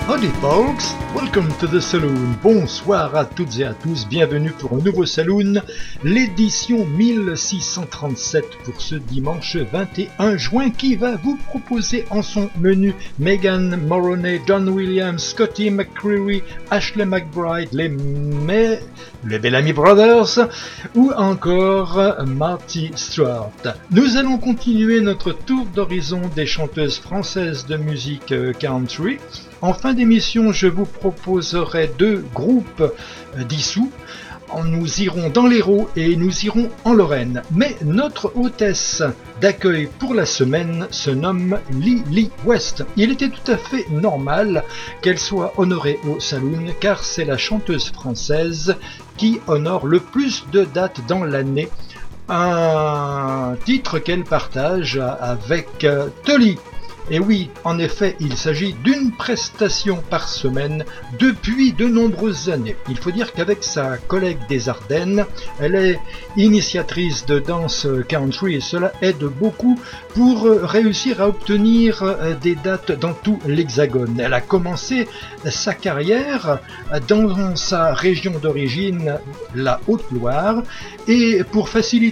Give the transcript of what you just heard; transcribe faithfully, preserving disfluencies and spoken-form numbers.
Howdy folks, welcome to the saloon. Bonsoir à toutes et à tous, bienvenue pour un nouveau saloon, l'édition mille six cent trente-sept pour ce dimanche vingt et un juin qui va vous proposer en son menu Megan Moroney, John Williams, Scotty McCreery, Ashley McBryde, les, Me... les Bellamy Brothers ou encore Marty Stewart. Nous allons continuer notre tour d'horizon des chanteuses françaises de musique country. En fin d'émission, je vous proposerai deux groupes dissous. Nous irons dans l'Hérault et nous irons en Lorraine. Mais notre hôtesse d'accueil pour la semaine se nomme Lily West. Il était tout à fait normal qu'elle soit honorée au Saloon car c'est la chanteuse française qui honore le plus de dates dans l'année. Un titre qu'elle partage avec Tolly. Et oui, en effet, il s'agit d'une prestation par semaine depuis de nombreuses années. Il faut dire qu'avec sa collègue des Ardennes, elle est initiatrice de danse country et cela aide beaucoup pour réussir à obtenir des dates dans tout l'Hexagone. Elle a commencé sa carrière dans sa région d'origine, la Haute-Loire, et pour faciliter